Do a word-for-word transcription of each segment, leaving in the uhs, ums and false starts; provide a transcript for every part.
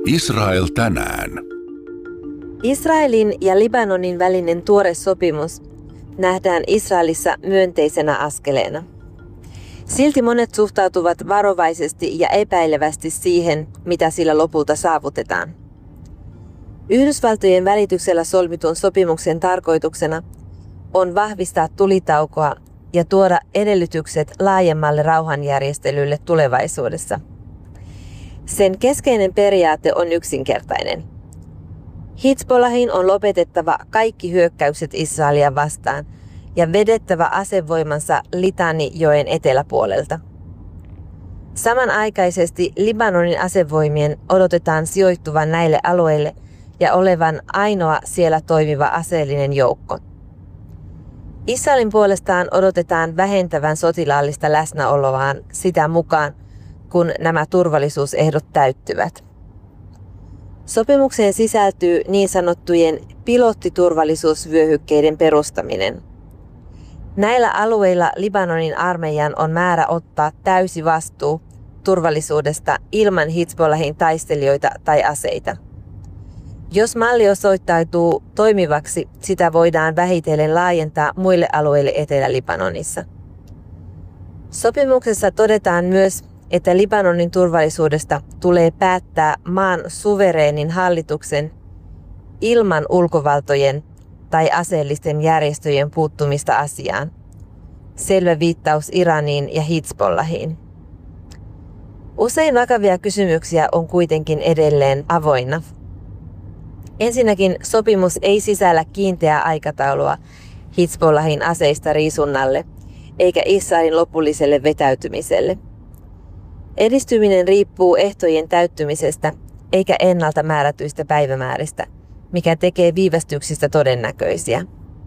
Israel tänään. Israelin ja Libanonin välinen tuore sopimus nähdään Israelissa myönteisenä askeleena. Silti monet suhtautuvat varovaisesti ja epäilevästi siihen, mitä sillä lopulta saavutetaan. Yhdysvaltojen välityksellä solmitun sopimuksen tarkoituksena on vahvistaa tulitaukoa ja tuoda edellytykset laajemmalle rauhanjärjestelylle tulevaisuudessa. Sen keskeinen periaate on yksinkertainen. Hizbollahin on lopetettava kaikki hyökkäykset Israelia vastaan ja vedettävä asevoimansa Litanijoen eteläpuolelta. Samanaikaisesti Libanonin asevoimien odotetaan sijoittuvan näille alueille ja olevan ainoa siellä toimiva aseellinen joukko. Israelin puolestaan odotetaan vähentävän sotilaallista läsnäoloaan sitä mukaan, kun nämä turvallisuusehdot täyttyvät. Sopimukseen sisältyy niin sanottujen pilottiturvallisuusvyöhykkeiden perustaminen. Näillä alueilla Libanonin armeijan on määrä ottaa täysi vastuu turvallisuudesta ilman Hizbollahin taistelijoita tai aseita. Jos malli osoittautuu toimivaksi, sitä voidaan vähitellen laajentaa muille alueille Etelä-Libanonissa. Sopimuksessa todetaan myös, että Libanonin turvallisuudesta tulee päättää maan suvereenin hallituksen ilman ulkovaltojen tai aseellisten järjestöjen puuttumista asiaan. Selvä viittaus Iraniin ja Hizbollahiin. Usein vakavia kysymyksiä on kuitenkin edelleen avoinna. Ensinnäkin sopimus ei sisällä kiinteää aikataulua Hizbollahin aseista riisunnalle eikä Israelin lopulliselle vetäytymiselle. Edistyminen riippuu ehtojen täyttymisestä eikä ennalta määrätyistä päivämääristä, mikä tekee viivästyksistä todennäköisiä.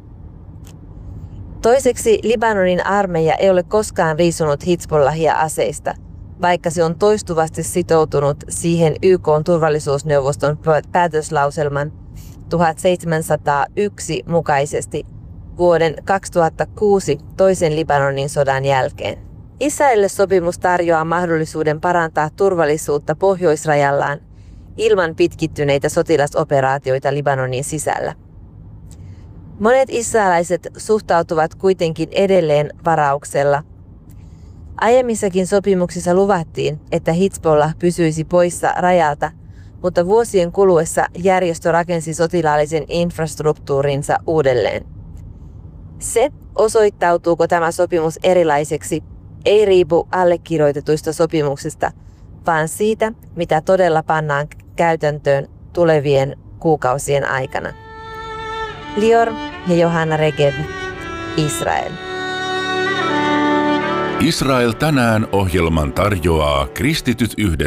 Toiseksi Libanonin armeija ei ole koskaan riisunut Hizbollahia aseista, vaikka se on toistuvasti sitoutunut siihen Y K:n turvallisuusneuvoston päätöslauselman tuhatseitsemänsataayksi mukaisesti vuoden kaksituhattakuusi toisen Libanonin sodan jälkeen. Israelille sopimus tarjoaa mahdollisuuden parantaa turvallisuutta pohjoisrajallaan ilman pitkittyneitä sotilasoperaatioita Libanonin sisällä. Monet israelaiset suhtautuvat kuitenkin edelleen varauksella. Aiemmissakin sopimuksissa luvattiin, että Hizbollah pysyisi poissa rajalta, mutta vuosien kuluessa järjestö rakensi sotilaallisen infrastruktuurinsa uudelleen. Se, osoittautuuko tämä sopimus erilaiseksi, ei riipu allekirjoitetuista sopimuksista, vaan siitä, mitä todella pannaan käytäntöön tulevien kuukausien aikana. Lior ja Johanna Regev, Israel. Israel tänään -ohjelman tarjoaa Kristityt yhdessä